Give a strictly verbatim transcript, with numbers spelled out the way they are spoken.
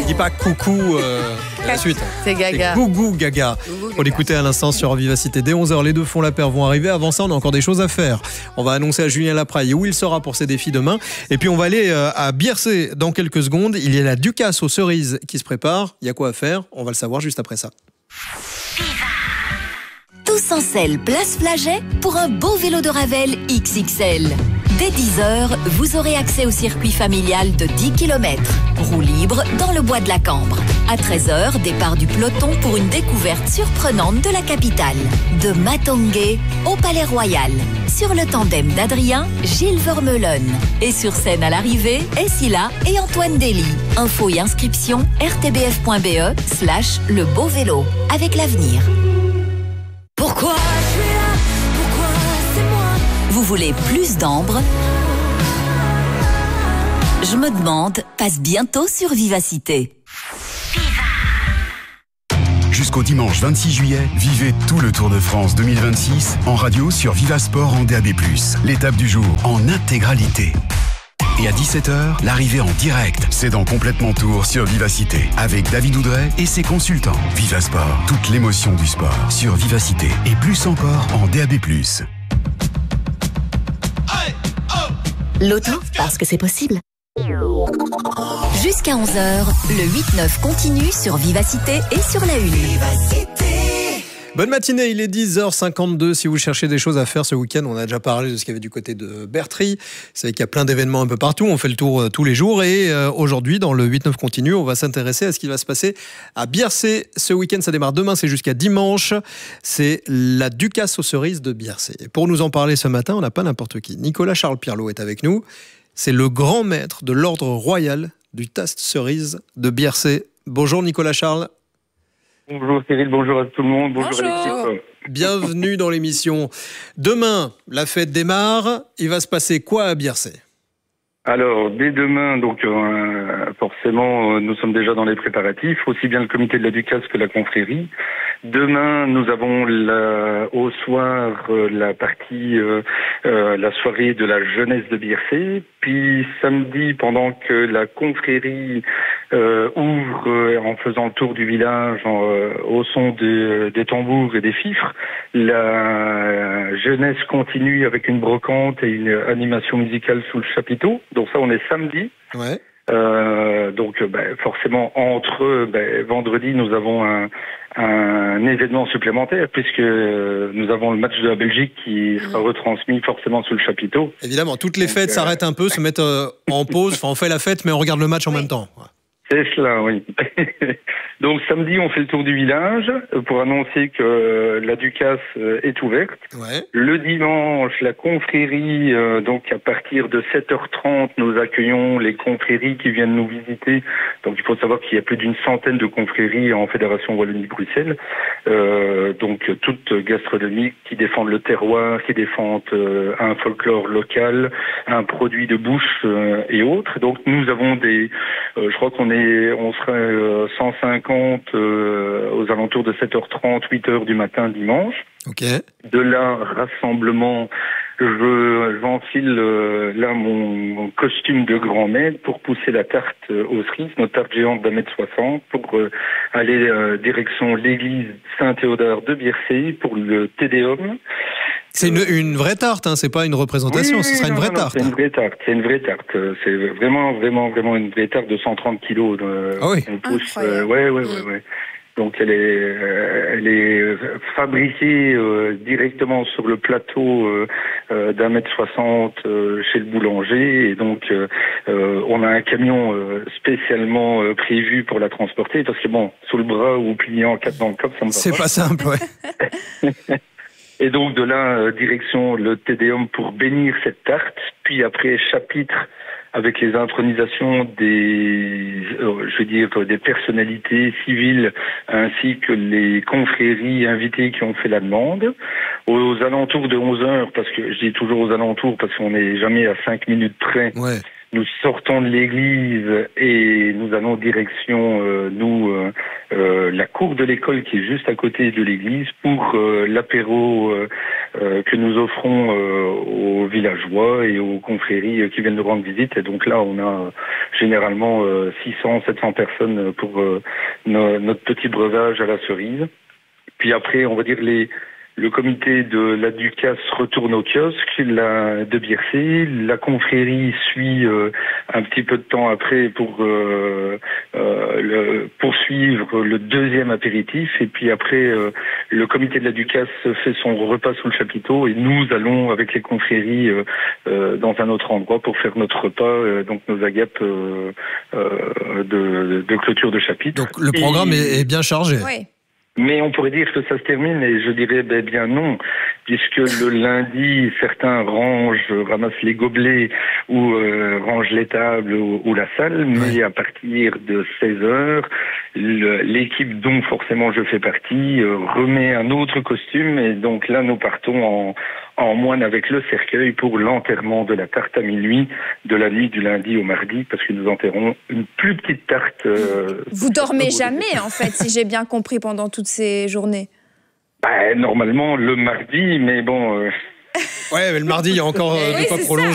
Il dit pas coucou euh, la suite. C'est Gaga. C'est Gougou Gaga. On l'écoutait à l'instant sur Vivacité. Dès onze heures, les deux font la paire vont arriver. Avant ça, on a encore des choses à faire. On va annoncer à Julien Lapraille où il sera pour ses défis demain. Et puis on va aller à Biercé dans quelques secondes. Il y a la Ducasse aux cerises qui se prépare. Il y a quoi à faire? On va le savoir juste après ça. Tous en selle, place Flaget pour un beau vélo de Ravel X X L. Dès dix heures, vous aurez accès au circuit familial de dix kilomètres. Roue libre dans le bois de la Cambre. À treize heures, départ du peloton pour une découverte surprenante de la capitale. De Matongué au Palais Royal. Sur le tandem d'Adrien, Gilles Vermeulen. Et sur scène à l'arrivée, Essila et Antoine Dely. Infos et inscriptions r t b f point b e slash le beau vélo. Avec l'avenir. Pourquoi je suis là? Pourquoi c'est moi? Vous voulez plus d'ambre? Je me demande, passe bientôt sur Vivacité. Jusqu'au dimanche vingt-six juillet, vivez tout le Tour de France deux mille vingt-six en radio sur Vivasport en D A B plus. L'étape du jour en intégralité. Et à dix-sept heures, l'arrivée en direct, c'est dans Complètement Tour sur Vivacité, avec David Oudret et ses consultants. Vivasport, toute l'émotion du sport sur Vivacité et plus encore en D A B plus. L'auto, parce que c'est possible. Jusqu'à onze heures, le huit neuf continue sur Vivacité et sur la Une. Bonne matinée, il est dix heures cinquante-deux. Si vous cherchez des choses à faire ce week-end, on a déjà parlé de ce qu'il y avait du côté de Bertry. C'est qu'il y a plein d'événements un peu partout. On fait le tour euh, tous les jours. Et euh, aujourd'hui, dans le huit neuf continue, on va s'intéresser à ce qui va se passer à Biercé. Ce week-end, ça démarre demain, c'est jusqu'à dimanche. C'est la Ducasse aux cerises de Biercé. Et pour nous en parler ce matin, on n'a pas n'importe qui. Nicolas Charles Pirlot est avec nous. C'est le grand maître de l'ordre royal du taste cerise de Biercé. Bonjour Nicolas Charles. Bonjour Cyril, bonjour à tout le monde, bonjour, bonjour. à l'équipe. Bienvenue dans l'émission. Demain, la fête démarre. Il va se passer quoi à Biercé? Alors, dès demain, donc euh, forcément, euh, nous sommes déjà dans les préparatifs, aussi bien le comité de la Ducasse que la confrérie. Demain, nous avons la, au soir euh, la partie, euh, euh, la soirée de la jeunesse de Biercé. Puis samedi, pendant que la confrérie euh, ouvre euh, en faisant le tour du village en, euh, au son des, des tambours et des fifres, la jeunesse continue avec une brocante et une animation musicale sous le chapiteau. Donc ça, on est samedi. Ouais. Euh, donc, ben, forcément, entre ben, vendredi, nous avons un, un événement supplémentaire puisque nous avons le match de la Belgique qui sera retransmis forcément sous le chapiteau. Évidemment, toutes les donc, fêtes euh... s'arrêtent un peu, se mettent euh, en pause. Enfin, on fait la fête, mais on regarde le match en oui. même temps. Ouais. C'est cela, oui. Donc samedi, on fait le tour du village pour annoncer que la Ducasse est ouverte. Ouais. Le dimanche, la confrérie, euh, donc à partir de sept heures trente, nous accueillons les confréries qui viennent nous visiter. Donc il faut savoir qu'il y a plus d'une centaine de confréries en Fédération Wallonie-Bruxelles. Euh, donc toutes gastronomiques qui défendent le terroir, qui défendent euh, un folklore local, un produit de bouche euh, et autres. Donc nous avons des, euh, je crois qu'on est, on serait euh, cent cinquante euh, aux alentours de sept heures trente, huit heures du matin dimanche. Ok. De là, rassemblement, je j'enfile euh, là mon, mon costume de grand maître pour pousser la tarte euh, aux cerises, notre tarte géante d'un mètre soixante, pour euh, aller euh, direction l'église Saint-Théodore de Biercé pour le Tédéum. C'est une, une vraie tarte, hein, c'est pas une représentation, oui, ce sera non, une vraie non, tarte. C'est une vraie tarte, c'est une vraie tarte. C'est vraiment, vraiment, vraiment une vraie tarte de cent trente kilos. De, ah oui. On pousse, euh, ouais, ouais, ouais, ouais. Donc elle est, euh, elle est fabriquée euh, directement sur le plateau euh, euh, d'un mètre soixante euh, chez le boulanger, et donc euh, euh, on a un camion euh, spécialement euh, prévu pour la transporter, parce que bon, sous le bras ou plié en quatre dans le coffre, ça me va C'est pas. pas simple, ouais. Et donc de là, euh, direction le Tédéum pour bénir cette tarte, puis après chapitre avec les intronisations des, euh, je veux dire, des personnalités civiles ainsi que les confréries invitées qui ont fait la demande. Aux alentours de onze heures, parce que je dis toujours aux alentours parce qu'on n'est jamais à cinq minutes près. Ouais. Nous sortons de l'église et nous allons direction, euh, nous, euh, euh, la cour de l'école qui est juste à côté de l'église pour euh, l'apéro euh, euh, que nous offrons euh, aux villageois et aux confréries qui viennent nous rendre visite. Et donc là, on a euh, généralement euh, six cents, sept cents personnes pour euh, no, notre petit breuvage à la cerise. Puis après, on va dire les le comité de la Ducasse retourne au kiosque, la de Biercé, la confrérie suit euh, un petit peu de temps après pour euh, euh, le, poursuivre le deuxième apéritif, et puis après euh, le comité de la Ducasse fait son repas sous le chapiteau et nous allons avec les confréries euh, euh, dans un autre endroit pour faire notre repas, euh, donc nos agapes euh, euh, de, de clôture de chapitre. Donc le programme et... est, est bien chargé. Oui. Mais on pourrait dire que ça se termine, et je dirais ben bien non, puisque le lundi, certains rangent, ramassent les gobelets ou euh, rangent les tables ou, ou la salle, mais à partir de seize heures, le, l'équipe dont forcément je fais partie euh, remet un autre costume, et donc là nous partons en, en moine avec le cercueil pour l'enterrement de la tarte à minuit, de la nuit du lundi au mardi, parce que nous enterrons une plus petite tarte. Euh, Vous dormez jamais, en fait, si j'ai bien compris, pendant toutes ces journées. Bah, normalement le mardi, mais bon... Euh... Ouais, mais le mardi, il y a encore euh, oui, de quoi prolonger.